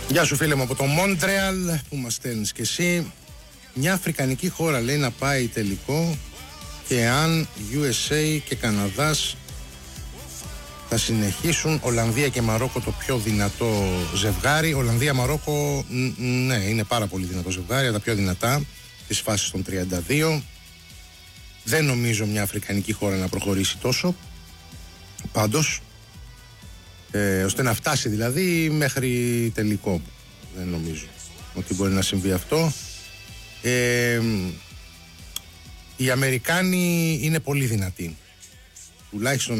Γεια σου φίλε μου από το Μόντρεαλ που μας στέλνεις και εσύ. Μια αφρικανική χώρα λέει να πάει τελικό και αν USA και Καναδάς θα συνεχίσουν. Ολλανδία και Μαρόκο το πιο δυνατό ζευγάρι. Ολλανδία-Μαρόκο ναι, είναι πάρα πολύ δυνατό ζευγάρι, τα πιο δυνατά της φάσης των 32. Δεν νομίζω μια αφρικανική χώρα να προχωρήσει τόσο πάντως, ώστε να φτάσει δηλαδή μέχρι τελικό. Δεν νομίζω ότι μπορεί να συμβεί αυτό. Οι Αμερικάνοι είναι πολύ δυνατοί, τουλάχιστον